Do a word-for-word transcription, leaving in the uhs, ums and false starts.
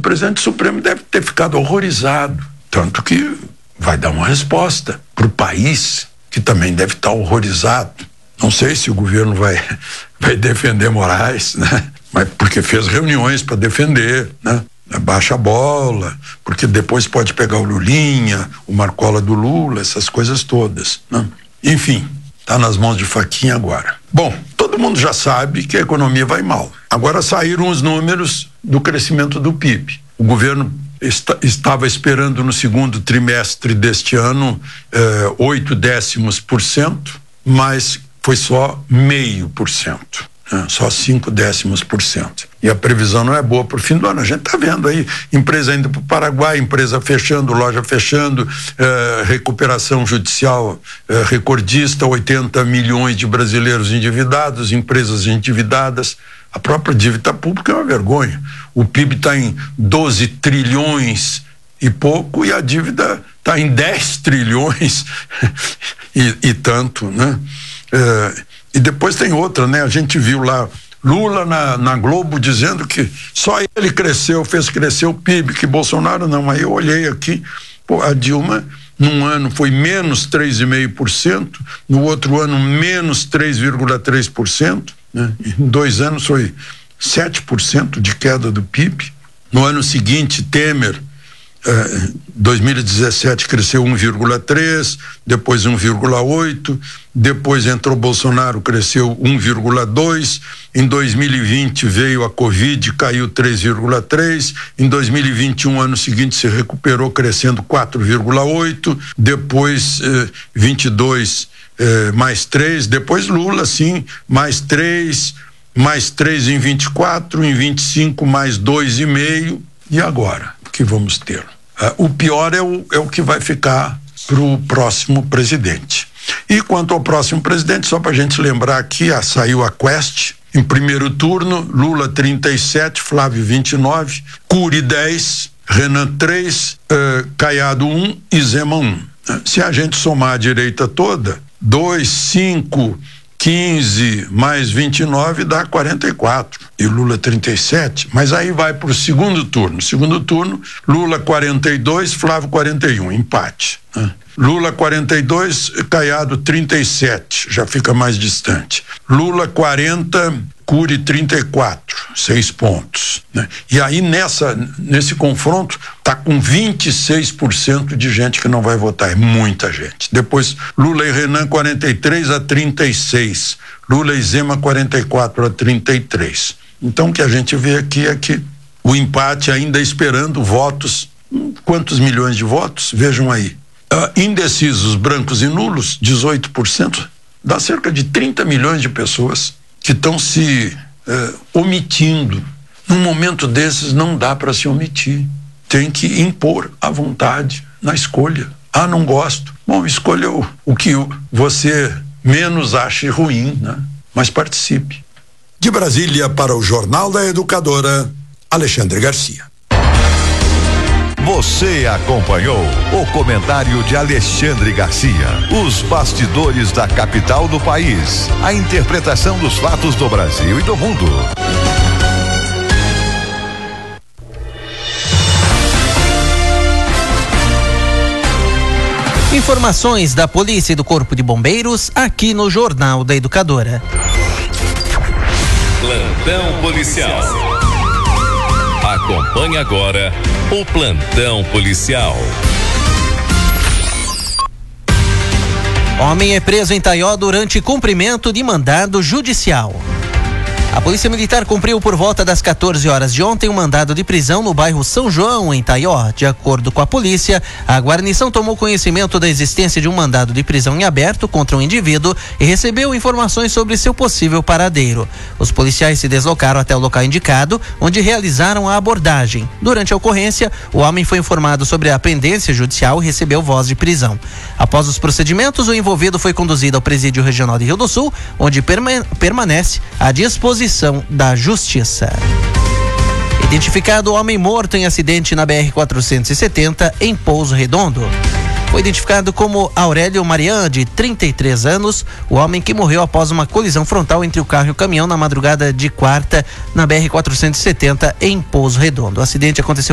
presidente Supremo deve ter ficado horrorizado, tanto que vai dar uma resposta para o país, que também deve estar horrorizado. Não sei se o governo vai, vai defender Moraes, né? Mas porque fez reuniões para defender, né? Baixa a bola, porque depois pode pegar o Lulinha, o Marcola do Lula, essas coisas todas, né? Enfim, está nas mãos de Fachin agora. Bom, todo mundo já sabe que a economia vai mal. Agora saíram os números do crescimento do P I B. O governo est- estava esperando no segundo trimestre deste ano eh, oito décimos por cento, mas foi só meio por cento. Só cinco décimos por cento. E a previsão não é boa para o fim do ano. A gente está vendo aí empresa indo para o Paraguai, empresa fechando, loja fechando, eh, recuperação judicial eh, recordista, oitenta milhões de brasileiros endividados, empresas endividadas. A própria dívida pública é uma vergonha. O P I B está em doze trilhões e pouco e a dívida está em dez trilhões e, e tanto, né? Eh, E depois tem outra, né? A gente viu lá Lula na, na Globo dizendo que só ele cresceu, fez crescer o P I B, que Bolsonaro não. Aí eu olhei aqui, pô, a Dilma num ano foi menos três vírgula cinco por cento, no outro ano menos três vírgula três por cento, né? Em dois anos foi sete por cento de queda do P I B. No ano seguinte, Temer, eh, dois mil e dezessete cresceu um vírgula três, depois um vírgula oito, depois entrou Bolsonaro, cresceu um vírgula dois, em dois mil e vinte veio a Covid, caiu três vírgula três, em dois mil e vinte e um, ano seguinte, se recuperou crescendo quatro vírgula oito, depois eh, vinte e dois eh, mais três, depois Lula sim, mais três, mais três em vinte e quatro, em vinte e cinco mais dois vírgula cinco, e agora? O que vamos ter? Uh, o pior é o, é o que vai ficar para o próximo presidente. E quanto ao próximo presidente, só para a gente lembrar aqui, ah, saiu a Quest, em primeiro turno, Lula trinta e sete, Flávio vinte e nove, Cury dez, Renan três, uh, Caiado um e Zema um. Uh, se a gente somar a direita toda, dois, cinco, quinze mais vinte e nove dá quarenta e quatro e Lula trinta e sete, mas aí vai para o segundo turno. Segundo turno, Lula quarenta e dois, Flávio quarenta e um, empate, né? Lula quarenta e dois, Caiado trinta e sete, já fica mais distante. Lula quarenta, Cury trinta e quatro, seis pontos, né? E aí nessa, nesse confronto tá com vinte e seis por cento de gente que não vai votar, é muita gente. Depois Lula e Renan quarenta e três a trinta e seis, Lula e Zema quarenta e quatro a trinta e três. Então o que a gente vê aqui é que o empate ainda esperando votos, quantos milhões de votos? Vejam aí. Uh, indecisos, brancos e nulos, dezoito por cento, dá cerca de trinta milhões de pessoas que estão se uh, omitindo. Num momento desses não dá para se omitir, tem que impor a vontade na escolha. Ah, não gosto. Bom, escolha o, o que você menos ache ruim, né? Mas participe. De Brasília para o Jornal da Educadora, Alexandre Garcia. Você acompanhou o comentário de Alexandre Garcia. Os bastidores da capital do país. A interpretação dos fatos do Brasil e do mundo. Informações da Polícia e do Corpo de Bombeiros aqui no Jornal da Educadora. Plantão policial. Acompanhe agora o Plantão Policial. Homem é preso em Taió durante cumprimento de mandado judicial. A Polícia Militar cumpriu por volta das quatorze horas de ontem um mandado de prisão no bairro São João, em Taió. De acordo com a polícia, a guarnição tomou conhecimento da existência de um mandado de prisão em aberto contra um indivíduo e recebeu informações sobre seu possível paradeiro. Os policiais se deslocaram até o local indicado, onde realizaram a abordagem. Durante a ocorrência, o homem foi informado sobre a pendência judicial e recebeu voz de prisão. Após os procedimentos, o envolvido foi conduzido ao Presídio Regional de Rio do Sul, onde perma- permanece à disposição da Justiça. Identificado homem morto em acidente na B R quatrocentos e setenta em Pouso Redondo. Foi identificado como Aurélio Marian, de trinta e três anos, o homem que morreu após uma colisão frontal entre o carro e o caminhão na madrugada de quarta na B R quatrocentos e setenta em Pouso Redondo. O acidente aconteceu